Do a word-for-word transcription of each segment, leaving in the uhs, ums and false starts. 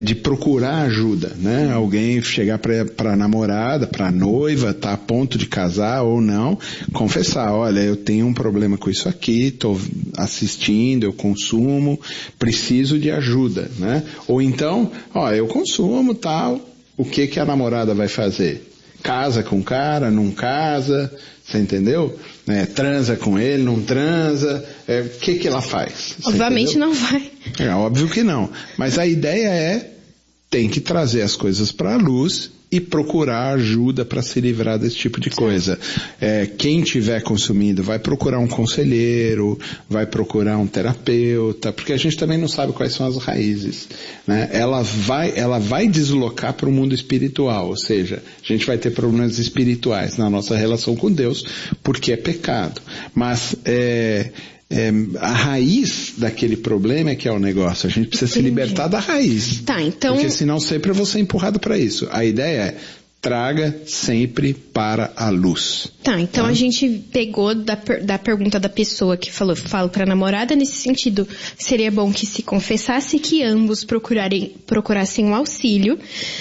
de procurar ajuda, né? Alguém chegar para a namorada, para a noiva, tá a ponto de casar ou não, confessar, olha, eu tenho um problema com isso aqui, estou assistindo, eu consumo, preciso de ajuda, né? Ou então, ó, eu consumo tal, o que que a namorada vai fazer? Casa com o cara, não casa, você entendeu? É, transa com ele, não transa, é, o que que ela faz? Obviamente não vai. É óbvio que não, mas a ideia é, tem que trazer as coisas para a luz e procurar ajuda para se livrar desse tipo de coisa. É, quem estiver consumindo vai procurar um conselheiro, vai procurar um terapeuta, porque a gente também não sabe quais são as raízes, né? Ela vai, ela vai deslocar para o mundo espiritual, ou seja, a gente vai ter problemas espirituais na nossa relação com Deus, porque é pecado. Mas, é, É, a raiz daquele problema é que é o negócio. A gente precisa Entendi. se libertar da raiz. Tá, então... Porque senão sempre eu vou ser empurrado para isso. A ideia é, traga sempre para a luz. Tá, então tá? A gente pegou da, da pergunta da pessoa que falou, falo para a namorada, nesse sentido, seria bom que se confessasse, que ambos procurarem, procurassem um auxílio.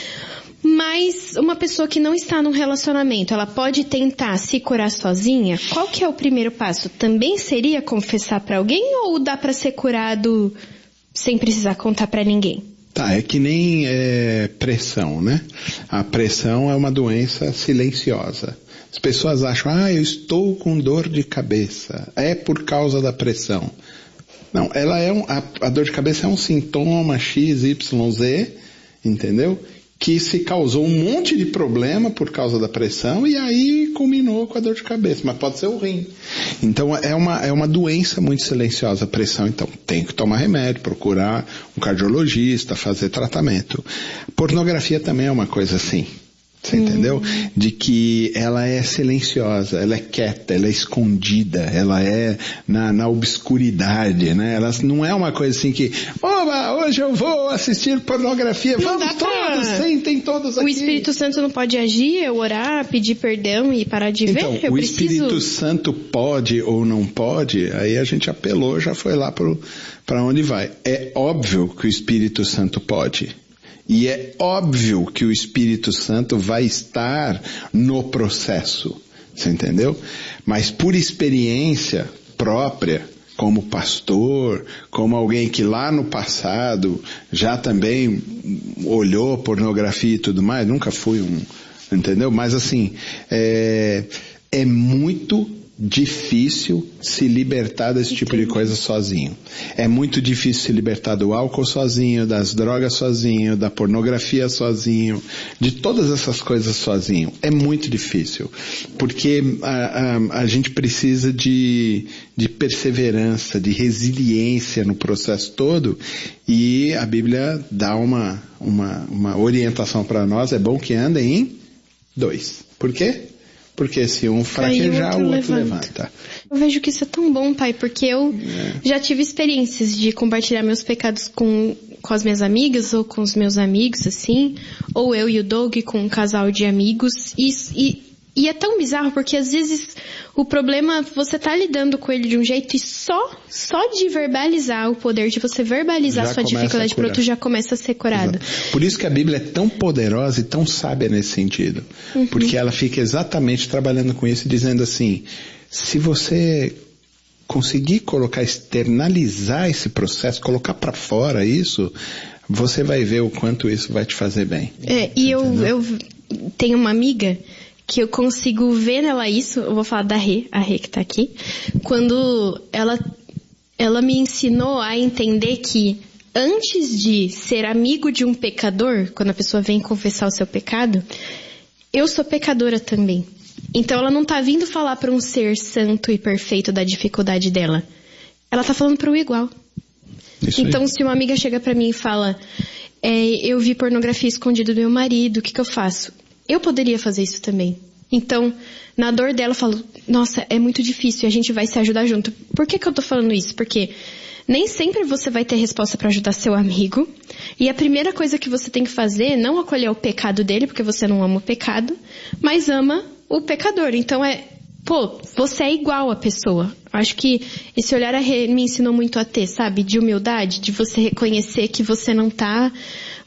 Mas uma pessoa que não está num relacionamento, ela pode tentar se curar sozinha? Qual que é o primeiro passo? Também seria confessar para alguém ou dá para ser curado sem precisar contar para ninguém? Tá, é que nem é, pressão, né? A pressão é uma doença silenciosa. As pessoas acham, ah, eu estou com dor de cabeça. É por causa da pressão. Não, ela é um, a, a dor de cabeça é um sintoma X, Y, Z, entendeu? Que se causou um monte de problema por causa da pressão e aí culminou com a dor de cabeça, mas pode ser o rim. Então é uma, é uma doença muito silenciosa a pressão, então tem que tomar remédio, procurar um cardiologista, fazer tratamento. Pornografia também é uma coisa assim. Você hum. entendeu? De que ela é silenciosa, ela é quieta, ela é escondida, ela é na, na obscuridade, né? Ela não é uma coisa assim que, oba, hoje eu vou assistir pornografia, não vamos todos, pra... sentem todos aqui. O Espírito Santo não pode agir, eu orar, pedir perdão e parar de então, ver? Eu o preciso... Espírito Santo pode ou não pode, aí a gente apelou, já foi lá para onde vai. É óbvio que o Espírito Santo pode. E é óbvio que o Espírito Santo vai estar no processo, você entendeu? Mas por experiência própria, como pastor, como alguém que lá no passado já também olhou pornografia e tudo mais, nunca fui um, entendeu? Mas assim, é, é muito difícil se libertar desse tipo de coisa sozinho. É muito difícil se libertar do álcool sozinho, das drogas sozinho, da pornografia sozinho, de todas essas coisas sozinho. É muito difícil. Porque a, a, a gente precisa de, de perseverança, de resiliência no processo todo, e a Bíblia dá uma, uma, uma orientação para nós, é bom que andem em dois. Por quê? Porque se um fraquejar, o outro, o outro levanta. levanta. Eu vejo que isso é tão bom, pai, porque eu é. já tive experiências de compartilhar meus pecados com, com as minhas amigas ou com os meus amigos, assim, ou eu e o Doug com um casal de amigos, e, e, e é tão bizarro porque às vezes o problema, você tá lidando com ele de um jeito e só, só de verbalizar, o poder de você verbalizar já sua dificuldade para outro já começa a ser curado. Exato. Por isso que a Bíblia é tão poderosa e tão sábia nesse sentido. Uhum. Porque ela fica exatamente trabalhando com isso e dizendo assim, se você conseguir colocar, externalizar esse processo, colocar para fora isso, você vai ver o quanto isso vai te fazer bem. É, e eu, eu tenho uma amiga que eu consigo ver nela isso, eu vou falar da Rê, a Rê que tá aqui, quando ela, ela me ensinou a entender que antes de ser amigo de um pecador, quando a pessoa vem confessar o seu pecado, eu sou pecadora também. Então ela não tá vindo falar para um ser santo e perfeito da dificuldade dela. Ela tá falando para o igual. Isso então aí. Se uma amiga chega para mim e fala, é, eu vi pornografia escondida do meu marido, o que que eu faço? Eu poderia fazer isso também. Então, na dor dela, eu falo, nossa, é muito difícil, a gente vai se ajudar junto. Por que que eu tô falando isso? Porque nem sempre você vai ter resposta para ajudar seu amigo. E a primeira coisa que você tem que fazer é não acolher o pecado dele, porque você não ama o pecado, mas ama o pecador. Então é, pô, você é igual à pessoa. Acho que esse olhar me ensinou muito a ter, sabe? De humildade, de você reconhecer que você não tá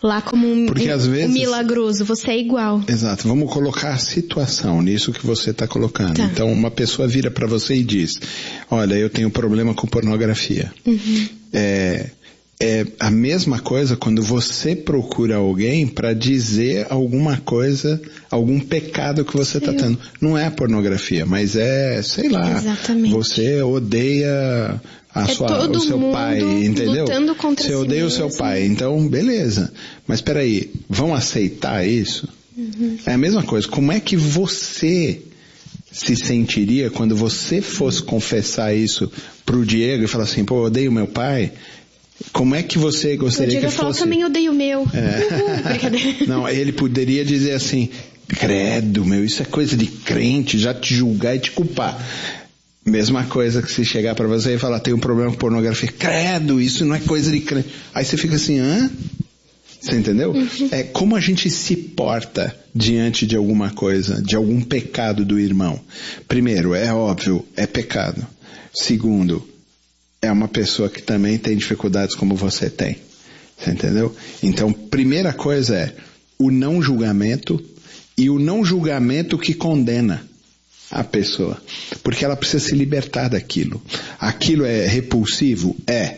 lá como um, Porque, um, às vezes, um milagroso, você é igual. Exato, vamos colocar a situação nisso que você está colocando. Tá. Então, uma pessoa vira para você e diz, olha, eu tenho problema com pornografia. Uhum. É, é a mesma coisa quando você procura alguém para dizer alguma coisa, algum pecado que você está tendo. Não é a pornografia, mas é, sei lá, Exatamente. Você odeia a é sua, todo o seu mundo pai, entendeu? Lutando contra você si odeia mesmo. o seu pai, então beleza. Mas peraí, vão aceitar isso? Uhum. É a mesma coisa. Como é que você se sentiria quando você fosse confessar isso pro Diego e falar assim, pô, eu odeio meu pai? Como é que você gostaria que fosse? Eu também odeio o meu. É. Uhul, brincadeira. Não, ele poderia dizer assim, credo, meu, isso é coisa de crente, já te julgar e te culpar. Mesma coisa que se chegar pra você e falar, tem um problema com pornografia, credo, isso não é coisa de crente. Aí você fica assim, hã? Você entendeu? Uhum. É como a gente se porta diante de alguma coisa, de algum pecado do irmão. Primeiro, é óbvio, é pecado. Segundo, é uma pessoa que também tem dificuldades como você tem. Você entendeu? Então, primeira coisa é o não julgamento e o não julgamento que condena a pessoa. Porque ela precisa se libertar daquilo. Aquilo é repulsivo? É.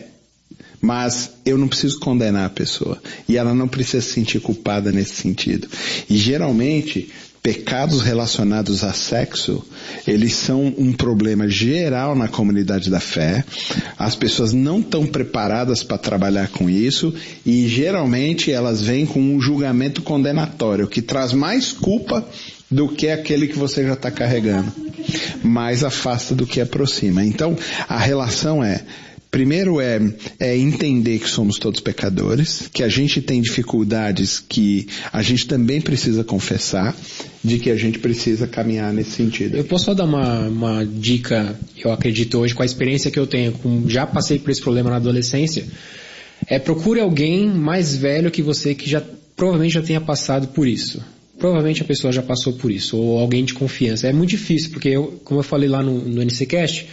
Mas eu não preciso condenar a pessoa. E ela não precisa se sentir culpada nesse sentido. E geralmente, pecados relacionados a sexo, eles são um problema geral na comunidade da fé. As pessoas não estão preparadas para trabalhar com isso e geralmente elas vêm com um julgamento condenatório, que traz mais culpa do que aquele que você já está carregando. Mais afasta do que aproxima. Então, a relação é... Primeiro é, é entender que somos todos pecadores, que a gente tem dificuldades que a gente também precisa confessar, de que a gente precisa caminhar nesse sentido. Eu posso só dar uma, uma dica, eu acredito hoje, com a experiência que eu tenho, com, já passei por esse problema na adolescência, é procure alguém mais velho que você que já provavelmente já tenha passado por isso. Provavelmente a pessoa já passou por isso, ou alguém de confiança. É muito difícil, porque eu, como eu falei lá no, no N C Cast,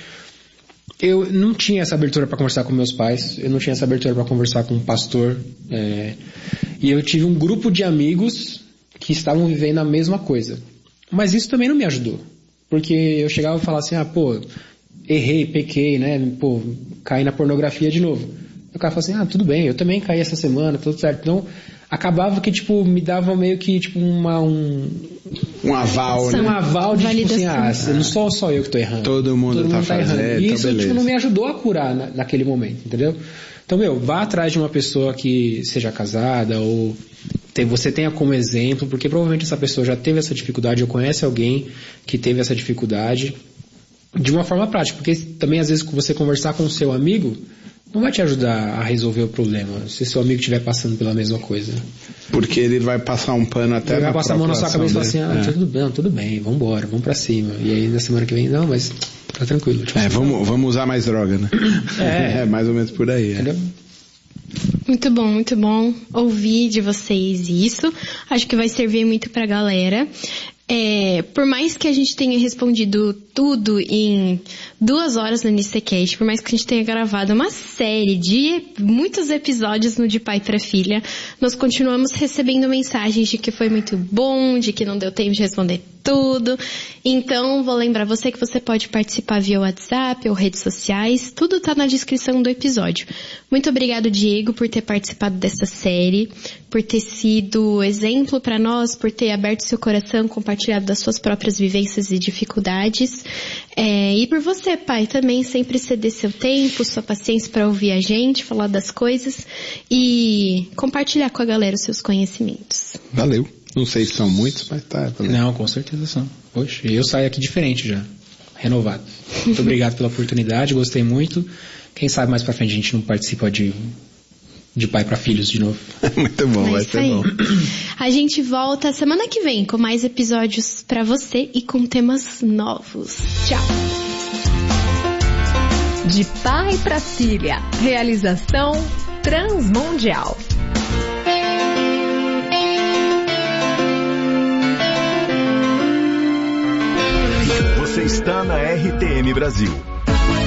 eu não tinha essa abertura para conversar com meus pais, eu não tinha essa abertura para conversar com um pastor, é, e eu tive um grupo de amigos que estavam vivendo a mesma coisa. Mas isso também não me ajudou, porque eu chegava e falava assim, ah, pô, errei, pequei, né, pô, caí na pornografia de novo. O cara falava assim, ah, tudo bem, eu também caí essa semana, tudo certo. Então, acabava que, tipo, me dava meio que, tipo, uma, um... Um aval, né? Um aval de, tipo assim, ah, não sou só eu que tô errando. Todo mundo, Todo mundo tá, tá errando. É, e então isso, tipo, não me ajudou a curar na, naquele momento, entendeu? Então, meu, vá atrás de uma pessoa que seja casada ou tem, você tenha como exemplo, porque provavelmente essa pessoa já teve essa dificuldade ou conhece alguém que teve essa dificuldade de uma forma prática, porque também às vezes você conversar com o seu amigo não vai te ajudar a resolver o problema, se seu amigo estiver passando pela mesma coisa. Porque ele vai passar um pano até... Ele vai passar a mão na sua cabeça e falar assim, ah, é. tudo bem, tudo bem, vamos embora, vamos pra cima. E aí na semana que vem, não, mas tá tranquilo. Tipo, é, assim, vamos, vamos usar mais droga, né? É, é mais ou menos por aí. É. Muito bom, muito bom ouvir de vocês isso. Acho que vai servir muito pra galera. É, por mais que a gente tenha respondido tudo em duas horas no NiceCast, por mais que a gente tenha gravado uma série de muitos episódios no De Pai para Filha, nós continuamos recebendo mensagens de que foi muito bom, de que não deu tempo de responder tudo. Então, vou lembrar você que você pode participar via WhatsApp ou redes sociais, tudo tá na descrição do episódio. Muito obrigado, Diego, por ter participado dessa série, por ter sido exemplo para nós, por ter aberto seu coração, compartilhado das suas próprias vivências e dificuldades. É, e por você, pai, também sempre ceder seu tempo, sua paciência para ouvir a gente, falar das coisas e compartilhar com a galera os seus conhecimentos. Valeu. Não sei se são muitos, mas tá. Valeu. Não, com certeza são. Poxa, eu saio aqui diferente já, renovado. Muito obrigado pela oportunidade, gostei muito. Quem sabe mais pra frente a gente não participa de... de pai para filhos de novo. Muito bom, vai ser bom. A gente volta semana que vem com mais episódios para você e com temas novos. Tchau. De pai para filha. Realização Transmundial. Você está na R T M Brasil.